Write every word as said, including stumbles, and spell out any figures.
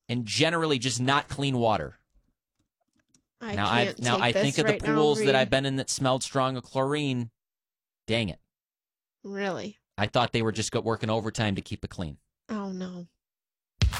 and generally just not clean water. I now can't I now take I this think of right the now, pools that Reed. I've been in that smelled strong of chlorine. Dang it. Really? I thought they were just go- working overtime to keep it clean. Oh, no.